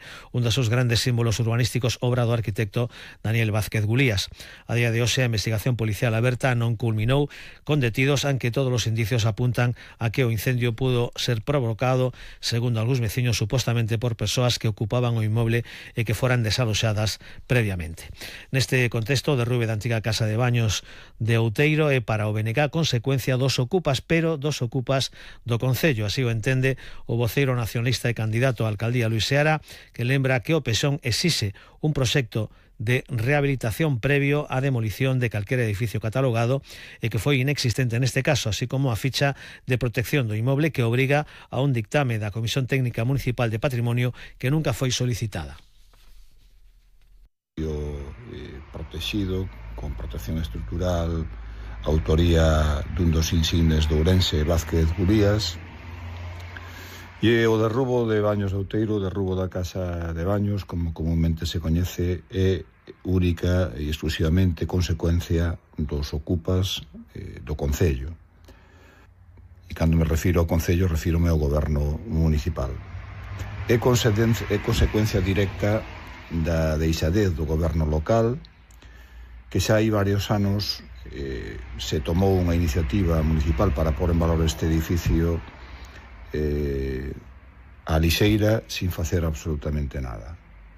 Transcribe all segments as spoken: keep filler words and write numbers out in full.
un dos seus grandes símbolos urbanísticos, obra do arquitecto Daniel Vázquez Gulías. A día de hoxe a investigación policial aberta non culminou con detidos, aunque todos os indicios apuntan a que o incendio pudo ser provocado, segundo algúns veciños, supostamente por persoas que ocupaban o inmoble e que foran desaloxadas previamente. Neste contexto, o derrube da antiga casa de baños de Outeiro é para o B N G consecuencia dos ocupas, pero dos ocupas do Concello. Así o entende o voceiro nacionalista e candidato á alcaldía Luís Seara, que lembra que o P S O E exixe un proxecto de rehabilitación previo á demolición de calquera edificio catalogado e que foi inexistente neste caso, así como a ficha de protección do inmoble que obriga a un dictame da Comisión Técnica Municipal de Patrimonio que nunca foi solicitada. Eh, protegido con protección estructural, autoría dun dos insignes de Ourense, Vázquez Gulías, e o derrubo de Baños de Outeiro, o derrubo da casa de baños, como comúnmente se coñece, é única e exclusivamente consecuencia dos ocupas eh, do Concello. E cando me refiro ao Concello, refírome ao goberno municipal. É consecuencia directa da deixadez do goberno local, que xa hai varios anos eh, se tomou unha iniciativa municipal para pôr en valor este edificio eh, a lixeira sin facer absolutamente nada.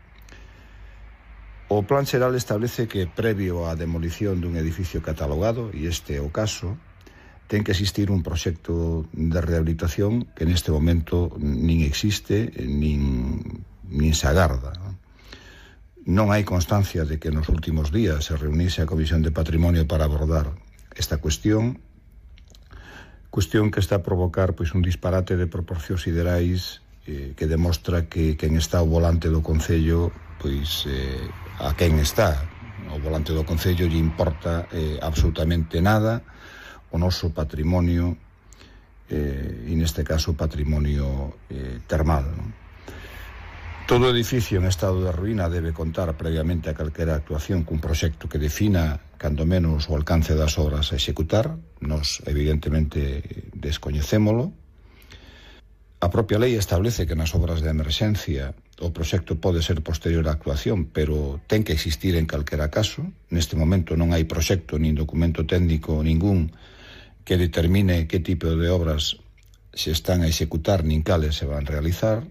O plan xeral establece que previo á demolición dun edificio catalogado, e este é o caso, ten que existir un proxecto de rehabilitación que neste momento nin existe, nin, nin se agarda. Non hai constancia de que nos últimos días se reunise a Comisión de Patrimonio para abordar esta cuestión, cuestión que está a provocar pois un disparate de proporcións siderais eh, que demostra que quen está ao volante do Concello, pois eh, a quen está ao volante do Concello lle importa eh, absolutamente nada o noso patrimonio, eh, e neste caso patrimonio eh, termal, non? Todo edificio en estado de ruína debe contar previamente a calquera actuación cun proxecto que defina, cando menos, o alcance das obras a executar. Nos, evidentemente, descoñecémolo. A propia lei establece que nas obras de emerxencia o proxecto pode ser posterior á actuación, pero ten que existir en calquera caso. Neste momento non hai proxecto nin documento técnico ningún que determine que tipo de obras se están a executar nin cales se van a realizar.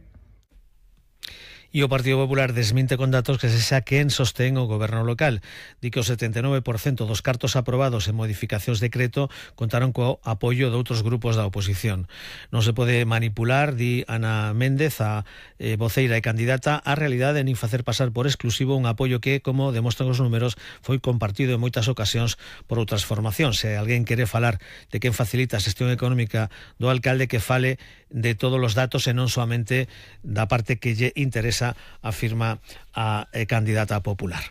E o Partido Popular desminte con datos que se xa quen sostén o goberno local. Di que o setenta e nove por cento dos cartos aprobados en modificacións de decreto contaron co apoio de outros grupos da oposición. Non se pode manipular, di Ana Méndez, a eh, voceira e candidata, a realidade nin facer pasar por exclusivo un apoio que, como demostran os números, foi compartido en moitas ocasións por outras formacións. Se alguén quere falar de quen facilita a xestión económica do alcalde, que fale de todos os datos e non soamente da parte que lle interesa, afirma a candidata popular.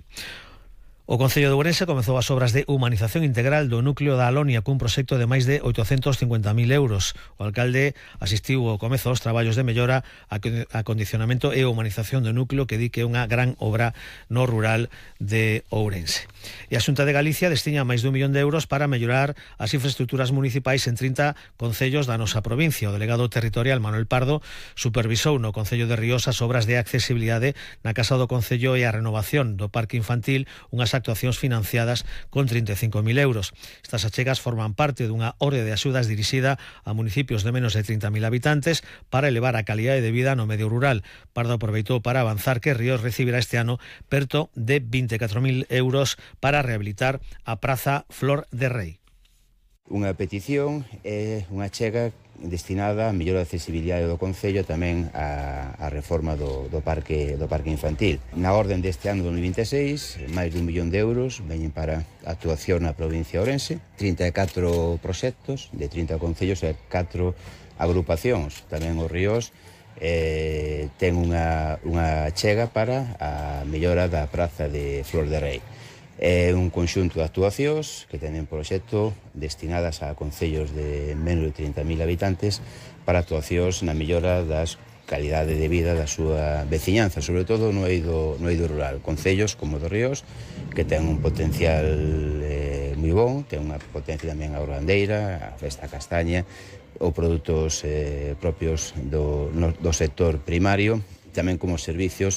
O Concello de Ourense comezou as obras de humanización integral do núcleo da Alonia cun proxecto de máis de oitocentos cincuenta mil euros. O alcalde asistiu ao comezo dos traballos de mellora, acondicionamento e humanización do núcleo, que di que é unha gran obra no rural de Ourense. E a Xunta de Galicia destina máis dun millón de euros para mellorar as infraestructuras municipais en trinta concellos da nosa provincia. O delegado territorial Manuel Pardo supervisou no Concello de Ríos as obras de accesibilidade na Casa do Concello e a renovación do parque infantil, unhas actuacións financiadas con trinta e cinco mil euros. Estas achegas forman parte dunha orde de axudas dirixida a municipios de menos de trinta mil habitantes para elevar a calidade de vida no medio rural. Pardo aproveitou para avanzar que Ríos recibirá este ano perto de vinte e catro mil euros para rehabilitar a Praza Flor de Rei. Unha petición é unha achega destinada a mellora da accesibilidade do Concello, tamén a, a reforma do, do, parque, do parque infantil. Na orden deste ano do dos mil vinte e seis, máis de un millón de euros veñen para a actuación na provincia de Ourense, trinta e catro proxectos de trinta concellos e catro agrupacións. Tamén os Ríos eh, ten unha, unha chega para a mellora da praza de Flor de Rei. É un conxunto de actuacións que tenen proxecto destinadas a concellos de menos de trinta mil habitantes para actuacións na mellora das calidade de vida da súa veciñanza, sobre todo no eido, no eido rural. Concellos como dos Ríos, que ten un potencial eh, moi bon, ten unha potencia tamén a Organdeira, a Festa Castaña, ou produtos eh, propios do, no, do sector primario, tamén como servicios